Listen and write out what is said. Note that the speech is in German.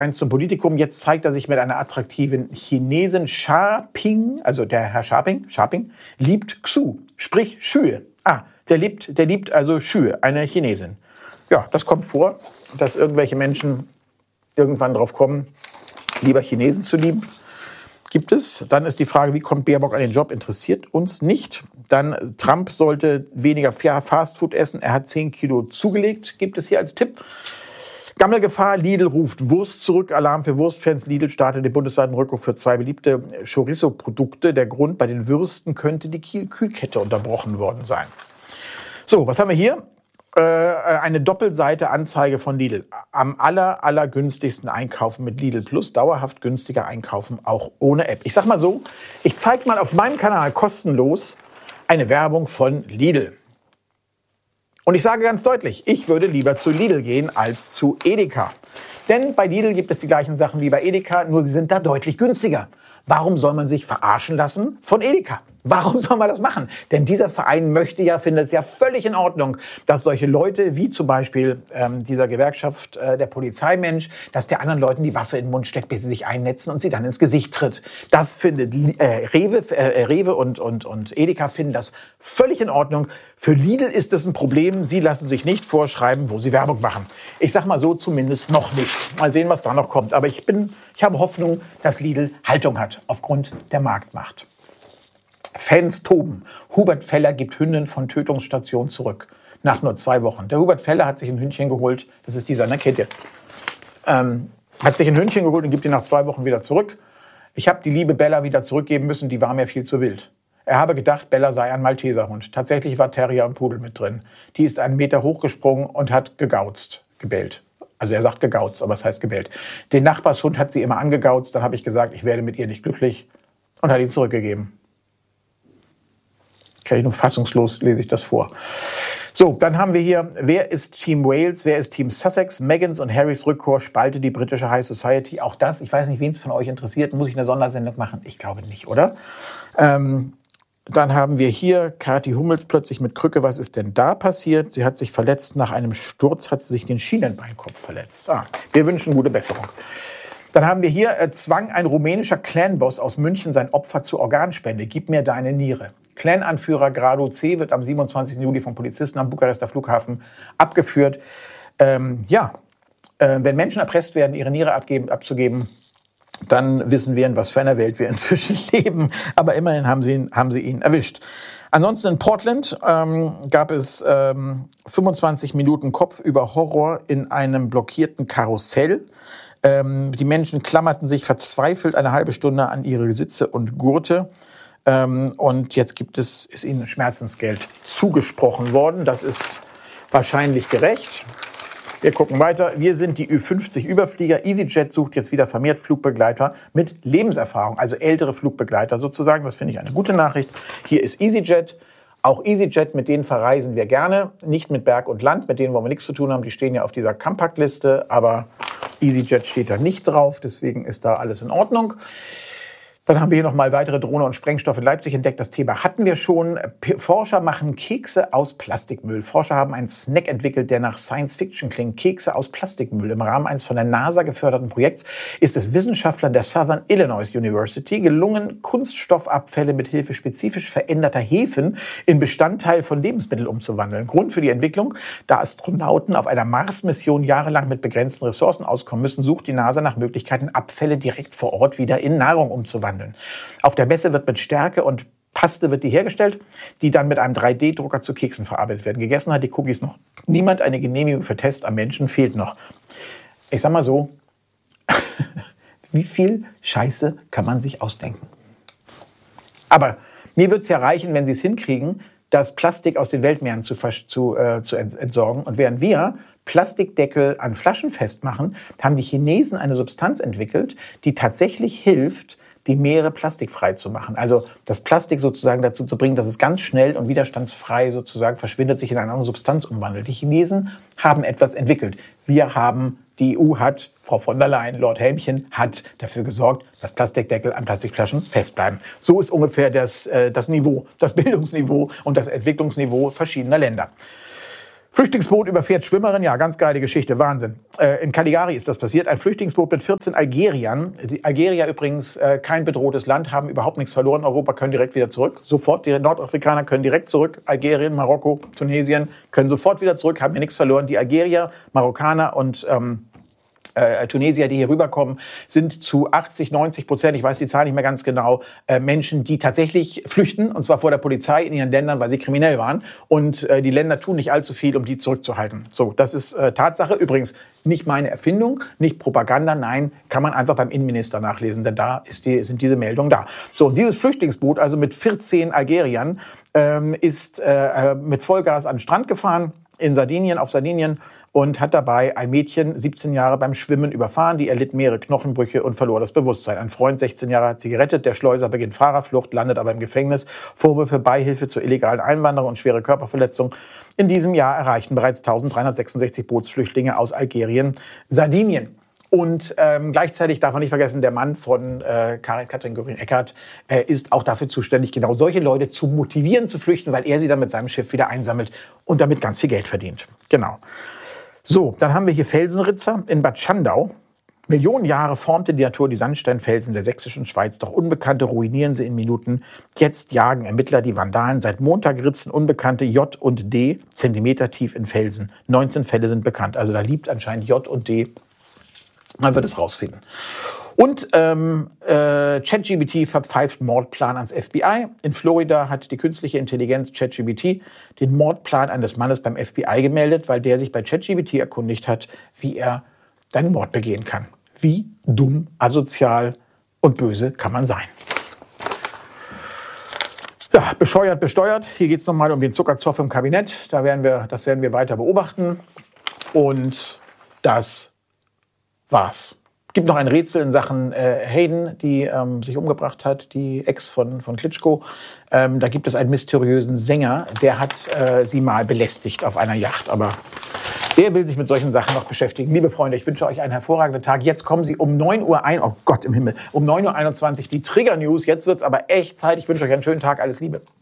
Eins zum Politikum. Jetzt zeigt er sich mit einer attraktiven Chinesin. Sharping, also der Herr Sharping, liebt Xu, sprich Schühe. Der liebt also Schühe, eine Chinesin. Ja, das kommt vor, dass irgendwelche Menschen irgendwann drauf kommen, lieber Chinesen zu lieben. Gibt es. Dann ist die Frage, wie kommt Baerbock an den Job? Interessiert uns nicht. Dann Trump sollte weniger Fastfood essen. Er hat 10 Kilo zugelegt, gibt es hier als Tipp. Gammelgefahr, Lidl ruft Wurst zurück, Alarm für Wurstfans. Lidl startet den bundesweiten Rückruf für 2 beliebte Chorizo-Produkte. Der Grund, bei den Würsten könnte die Kühlkette unterbrochen worden sein. So, was haben wir hier? Eine Doppelseite Anzeige von Lidl. Am allergünstigsten einkaufen mit Lidl Plus. Dauerhaft günstiger einkaufen, auch ohne App. Ich sag mal so, ich zeige mal auf meinem Kanal kostenlos eine Werbung von Lidl. Und ich sage ganz deutlich, ich würde lieber zu Lidl gehen als zu Edeka. Denn bei Lidl gibt es die gleichen Sachen wie bei Edeka, nur sie sind da deutlich günstiger. Warum soll man sich verarschen lassen von Edeka? Warum soll man das machen? Denn dieser Verein findet es ja völlig in Ordnung, dass solche Leute, wie zum Beispiel dieser Gewerkschaft der Polizeimensch, dass der anderen Leuten die Waffe in den Mund steckt, bis sie sich einnetzen und sie dann ins Gesicht tritt. Das findet Rewe und Edeka finden das völlig in Ordnung. Für Lidl ist es ein Problem. Sie lassen sich nicht vorschreiben, wo sie Werbung machen. Ich sag mal so, zumindest noch nicht. Mal sehen, was da noch kommt. Aber ich habe Hoffnung, dass Lidl Haltung hat aufgrund der Marktmacht. Fans toben. Hubert Feller gibt Hündin von Tötungsstation zurück. Nach nur 2 Wochen. Der Hubert Feller hat sich ein Hündchen geholt. Das ist dieser, ne, kennt ihr? Hat sich ein Hündchen geholt und gibt ihn nach 2 Wochen wieder zurück. Ich habe die liebe Bella wieder zurückgeben müssen. Die war mir viel zu wild. Er habe gedacht, Bella sei ein Malteserhund. Tatsächlich war Terrier und Pudel mit drin. Die ist 1 Meter hochgesprungen und hat gebellt. Also er sagt gegauzt, aber es heißt gebellt. Den Nachbarshund hat sie immer angegauzt. Dann habe ich gesagt, ich werde mit ihr nicht glücklich und hat ihn zurückgegeben. Kann ich nur fassungslos, lese ich das vor. So, dann haben wir hier, wer ist Team Wales, wer ist Team Sussex? Megans und Harrys Rückkehr spaltet die britische High Society. Auch das, ich weiß nicht, wen es von euch interessiert, muss ich eine Sondersendung machen? Ich glaube nicht, oder? Dann haben wir hier Kathi Hummels plötzlich mit Krücke. Was ist denn da passiert? Sie hat sich verletzt. Nach einem Sturz hat sie sich den Schienenbeinkopf verletzt. Wir wünschen gute Besserung. Dann haben wir hier, zwang ein rumänischer Clanboss aus München sein Opfer zur Organspende. Gib mir deine Niere. Clan-Anführer Grado C wird am 27. Juli von Polizisten am Bukarester Flughafen abgeführt. Wenn Menschen erpresst werden, ihre Niere abzugeben, dann wissen wir, in was für einer Welt wir inzwischen leben. Aber immerhin haben sie ihn erwischt. Ansonsten in Portland gab es 25 Minuten kopfüber Horror in einem blockierten Karussell. Die Menschen klammerten sich verzweifelt eine halbe Stunde an ihre Sitze und Gurte. Und jetzt ist ihnen Schmerzensgeld zugesprochen worden. Das ist wahrscheinlich gerecht. Wir gucken weiter. Wir sind die Ü50-Überflieger. EasyJet sucht jetzt wieder vermehrt Flugbegleiter mit Lebenserfahrung, also ältere Flugbegleiter sozusagen. Das finde ich eine gute Nachricht. Hier ist EasyJet. Auch EasyJet, mit denen verreisen wir gerne. Nicht mit Berg und Land, mit denen wollen wir nichts zu tun haben. Die stehen ja auf dieser Compact-Liste, aber EasyJet steht da nicht drauf. Deswegen ist da alles in Ordnung. Dann haben wir hier nochmal weitere Drohne und Sprengstoff in Leipzig entdeckt. Das Thema hatten wir schon. Forscher machen Kekse aus Plastikmüll. Forscher haben einen Snack entwickelt, der nach Science-Fiction klingt. Kekse aus Plastikmüll. Im Rahmen eines von der NASA geförderten Projekts ist es Wissenschaftlern der Southern Illinois University gelungen, Kunststoffabfälle mit Hilfe spezifisch veränderter Hefen in Bestandteil von Lebensmitteln umzuwandeln. Grund für die Entwicklung: Da Astronauten auf einer Mars-Mission jahrelang mit begrenzten Ressourcen auskommen müssen, sucht die NASA nach Möglichkeiten, Abfälle direkt vor Ort wieder in Nahrung umzuwandeln. Auf der Messe wird mit Stärke und Paste wird die hergestellt, die dann mit einem 3D-Drucker zu Keksen verarbeitet werden. Gegessen hat die Cookies noch niemand. Eine Genehmigung für Tests am Menschen fehlt noch. Ich sag mal so, wie viel Scheiße kann man sich ausdenken? Aber mir wird es ja reichen, wenn sie es hinkriegen, das Plastik aus den Weltmeeren zu entsorgen. Und während wir Plastikdeckel an Flaschen festmachen, haben die Chinesen eine Substanz entwickelt, die tatsächlich hilft, die Meere plastikfrei zu machen. Also das Plastik sozusagen dazu zu bringen, dass es ganz schnell und widerstandsfrei sozusagen verschwindet, sich in eine andere Substanz umwandelt. Die Chinesen haben etwas entwickelt. Die EU hat, Frau von der Leyen, Lord Helmchen, hat dafür gesorgt, dass Plastikdeckel an Plastikflaschen festbleiben. So ist ungefähr das Niveau, das Bildungsniveau und das Entwicklungsniveau verschiedener Länder. Flüchtlingsboot überfährt Schwimmerin, ja, ganz geile Geschichte, Wahnsinn. In Cagliari ist das passiert, ein Flüchtlingsboot mit 14 Algeriern. Die Algerier übrigens kein bedrohtes Land, haben überhaupt nichts verloren. Europa können direkt wieder zurück, sofort. Die Nordafrikaner können direkt zurück. Algerien, Marokko, Tunesien können sofort wieder zurück, haben ja nichts verloren. Die Algerier, Marokkaner und Tunesier, die hier rüberkommen, sind zu 80-90%, ich weiß die Zahl nicht mehr ganz genau, Menschen, die tatsächlich flüchten, und zwar vor der Polizei in ihren Ländern, weil sie kriminell waren. Und die Länder tun nicht allzu viel, um die zurückzuhalten. So, das ist Tatsache. Übrigens nicht meine Erfindung, nicht Propaganda, nein, kann man einfach beim Innenminister nachlesen, denn da sind diese Meldungen da. So, und dieses Flüchtlingsboot, also mit 14 Algeriern, ist mit Vollgas an den Strand gefahren, auf Sardinien, und hat dabei ein Mädchen, 17 Jahre, beim Schwimmen überfahren. Die erlitt mehrere Knochenbrüche und verlor das Bewusstsein. Ein Freund, 16 Jahre, hat sie gerettet. Der Schleuser beginnt Fahrerflucht, landet aber im Gefängnis. Vorwürfe Beihilfe zur illegalen Einwanderung und schwere Körperverletzung. In diesem Jahr erreichten bereits 1366 Bootsflüchtlinge aus Algerien Sardinien. Und gleichzeitig darf man nicht vergessen, der Mann von Katrin Göring-Eckardt ist auch dafür zuständig, genau solche Leute zu motivieren, zu flüchten, weil er sie dann mit seinem Schiff wieder einsammelt und damit ganz viel Geld verdient. Genau. So, dann haben wir hier Felsenritzer in Bad Schandau. Millionen Jahre formte die Natur die Sandsteinfelsen der sächsischen Schweiz, doch Unbekannte ruinieren sie in Minuten. Jetzt jagen Ermittler die Vandalen. Seit Montag ritzen Unbekannte J und D Zentimeter tief in Felsen. 19 Fälle sind bekannt. Also da liebt anscheinend J und D. Man wird es rausfinden. Und ChatGPT verpfeift Mordplan ans FBI. In Florida hat die künstliche Intelligenz ChatGPT den Mordplan eines Mannes beim FBI gemeldet, weil der sich bei ChatGPT erkundigt hat, wie er einen Mord begehen kann. Wie dumm, asozial und böse kann man sein. Ja, bescheuert, besteuert. Hier geht es nochmal um den Zuckerzoff im Kabinett. Das werden wir weiter beobachten. Und das war's. Es gibt noch ein Rätsel in Sachen Hayden, die sich umgebracht hat, die Ex von Klitschko. Da gibt es einen mysteriösen Sänger, der hat sie mal belästigt auf einer Yacht. Aber der will sich mit solchen Sachen noch beschäftigen. Liebe Freunde, ich wünsche euch einen hervorragenden Tag. Jetzt kommen Sie um 9 Uhr ein. Oh Gott im Himmel. Um 9:21 Uhr die Trigger News. Jetzt wird's aber echt Zeit. Ich wünsche euch einen schönen Tag. Alles Liebe.